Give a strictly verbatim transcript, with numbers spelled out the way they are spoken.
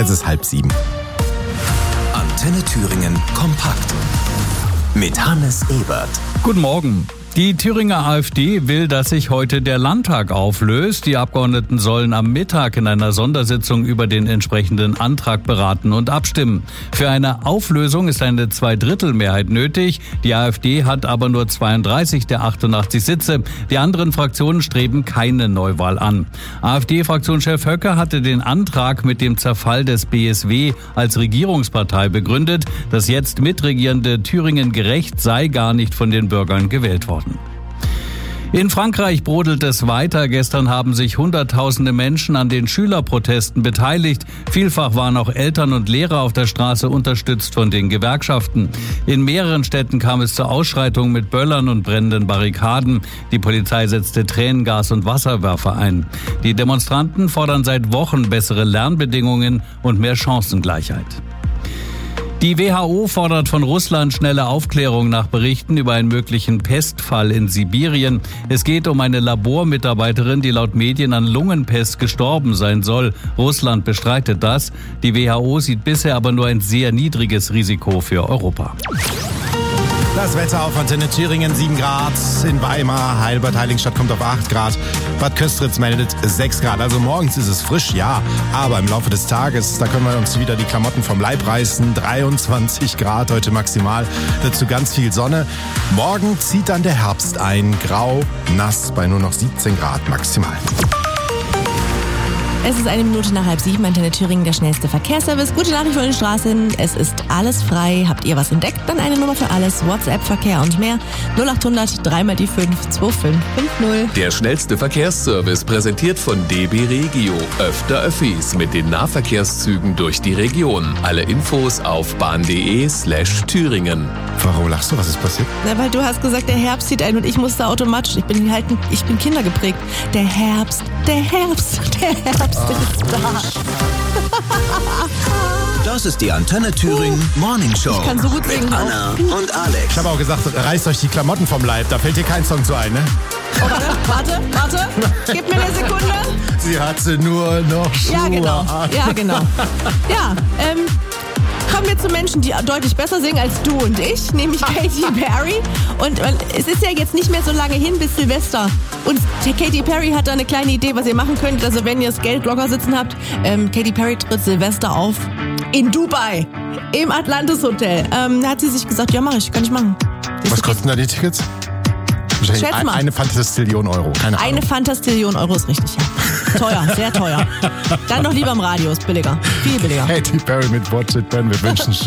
Es ist halb sieben. Antenne Thüringen kompakt mit Hannes Ebert. Guten Morgen. Die Thüringer AfD will, dass sich heute der Landtag auflöst. Die Abgeordneten sollen am Mittag in einer Sondersitzung über den entsprechenden Antrag beraten und abstimmen. Für eine Auflösung ist eine Zweidrittelmehrheit nötig. Die AfD hat aber nur zweiunddreißig der achtundachtzig Sitze. Die anderen Fraktionen streben keine Neuwahl an. AfD-Fraktionschef Höcke hatte den Antrag mit dem Zerfall des B S W als Regierungspartei begründet. Das jetzt mitregierende Thüringen Gerecht sei gar nicht von den Bürgern gewählt worden. In Frankreich brodelt es weiter. Gestern haben sich Hunderttausende Menschen an den Schülerprotesten beteiligt. Vielfach waren auch Eltern und Lehrer auf der Straße, unterstützt von den Gewerkschaften. In mehreren Städten kam es zu Ausschreitungen mit Böllern und brennenden Barrikaden. Die Polizei setzte Tränengas und Wasserwerfer ein. Die Demonstranten fordern seit Wochen bessere Lernbedingungen und mehr Chancengleichheit. Die W H O fordert von Russland schnelle Aufklärung nach Berichten über einen möglichen Pestfall in Sibirien. Es geht um eine Labormitarbeiterin, die laut Medien an Lungenpest gestorben sein soll. Russland bestreitet das. Die W H O sieht bisher aber nur ein sehr niedriges Risiko für Europa. Das Wetter auf Antenne Thüringen, sieben Grad. In Weimar, Heidelberg, Heiligenstadt kommt auf acht Grad. Bad Köstritz meldet sechs Grad. Also morgens ist es frisch, ja. Aber im Laufe des Tages, da können wir uns wieder die Klamotten vom Leib reißen. dreiundzwanzig Grad heute maximal. Dazu ganz viel Sonne. Morgen zieht dann der Herbst ein. Grau, nass bei nur noch siebzehn Grad maximal. Es ist eine Minute nach halb sieben, Antenne Thüringen, der schnellste Verkehrsservice. Gute Nachricht von den Straßen, es ist alles frei. Habt ihr was entdeckt? Dann eine Nummer für alles, WhatsApp, Verkehr und mehr. null achthundert drei mal die fünf zwei fünf fünf null. Der schnellste Verkehrsservice präsentiert von D B Regio. Öfter Öffis mit den Nahverkehrszügen durch die Region. Alle Infos auf bahn.de slash Thüringen. Warum lachst du? Was ist passiert? Na, weil du hast gesagt, der Herbst zieht ein und ich musste automatisch, ich bin halt, ich bin kindergeprägt. Der Herbst, der Herbst, der Herbst ist da. Das ist die Antenne Thüringen Morning Show. Ich kann so gut singen. Mit Anna und Alex. Ich habe auch gesagt, reißt euch die Klamotten vom Leib. Da fällt dir kein Song zu ein, ne? Oh, warte, warte, warte. Gib mir eine Sekunde. Sie hatte nur noch Schuhe Ja, genau. an. Ja, genau. Ja, ähm... kommen wir zu Menschen, die deutlich besser singen als du und ich, nämlich Katy Perry. Und es ist ja jetzt nicht mehr so lange hin bis Silvester. Und Katy Perry hat da eine kleine Idee, was ihr machen könnt. Also wenn ihr das Geld locker sitzen habt, ähm, Katy Perry tritt Silvester auf in Dubai, im Atlantis Hotel. Ähm, da hat sie sich gesagt, ja mach ich, kann ich machen. Was kosten da die Tickets? Wahrscheinlich ein, eine Fantastillion Euro. Keine Ahnung. Eine Fantastillion Euro ist richtig, ja. Teuer, sehr teuer. Dann doch lieber im Radio, ist billiger. Viel billiger. Katy Perry mit Watch It Burn. Wir wünschen